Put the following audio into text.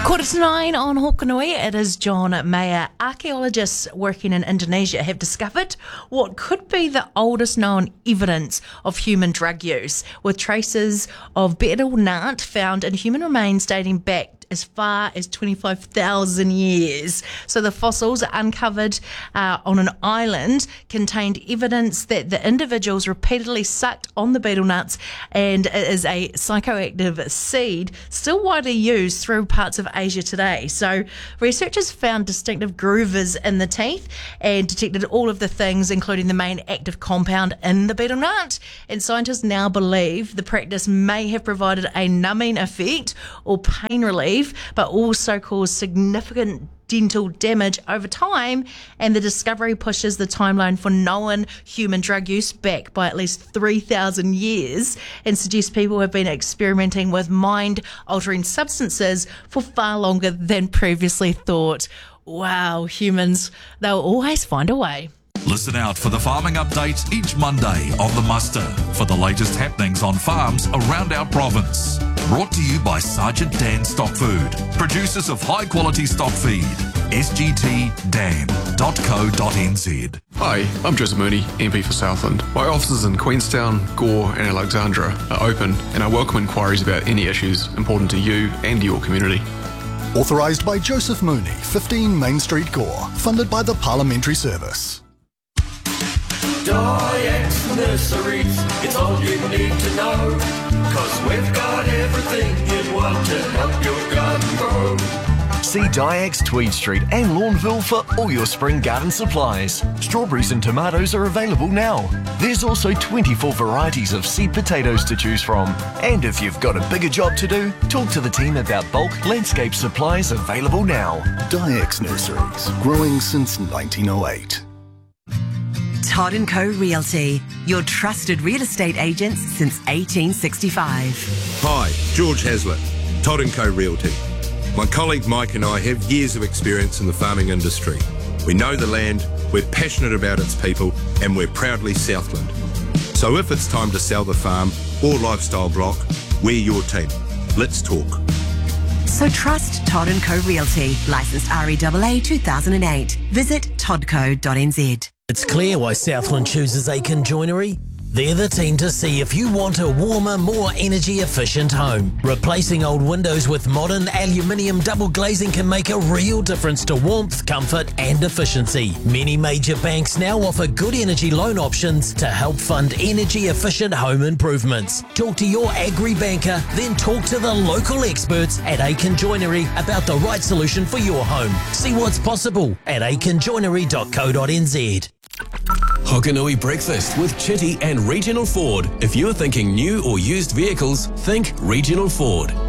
9 on Hokanui, it is John Mayer. Archaeologists working in Indonesia have discovered what could be the oldest known evidence of human drug use, with traces of betel nut found in human remains dating back as far as 25,000 years. So the fossils uncovered on an island contained evidence that the individuals repeatedly sucked on the betel nuts, and it is a psychoactive seed still widely used through parts of Asia today. So researchers found distinctive grooves in the teeth and detected all of the things, including the main active compound in the betel nut. And scientists now believe the practice may have provided a numbing effect or pain relief, but also caused significant dental damage over time, and the discovery pushes the timeline for known human drug use back by at least 3,000 years and suggests people have been experimenting with mind-altering substances for far longer than previously thought. Wow, humans, they'll always find a way. Listen out for the farming updates each Monday on The Muster for the latest happenings on farms around our province. Brought to you by Sergeant Dan Stock Food, producers of high-quality stock feed. sgtdan.co.nz. Hi, I'm Joseph Mooney, MP for Southland. My offices in Queenstown, Gore and Alexandra are open, and I welcome inquiries about any issues important to you and your community. Authorised by Joseph Mooney, 15 Main Street, Gore. Funded by the Parliamentary Service. Dyax Nurseries, it's all you need to know, 'cause we've got everything you'd want to help your garden grow. See Dyax Tweed Street and Lawnville for all your spring garden supplies. Strawberries and tomatoes are available now. There's also 24 varieties of seed potatoes to choose from. And if you've got a bigger job to do, talk to the team about bulk landscape supplies available now. Dyax Nurseries, growing since 1908. Todd & Co Realty, your trusted real estate agents since 1865. Hi, George Hazlitt, Todd & Co Realty. My colleague Mike and I have years of experience in the farming industry. We know the land, we're passionate about its people, and we're proudly Southland. So if it's time to sell the farm or lifestyle block, we're your team. Let's talk. So trust Todd & Co Realty, licensed REAA 2008. Visit toddco.nz. It's clear why Southland chooses Aiken Joinery. They're the team to see if you want a warmer, more energy-efficient home. Replacing old windows with modern aluminium double glazing can make a real difference to warmth, comfort and efficiency. Many major banks now offer good energy loan options to help fund energy-efficient home improvements. Talk to your agri-banker, then talk to the local experts at Aiken Joinery about the right solution for your home. See what's possible at aikenjoinery.co.nz. Hokanui Breakfast with Chitty and Regional Ford. If you're thinking new or used vehicles, think Regional Ford.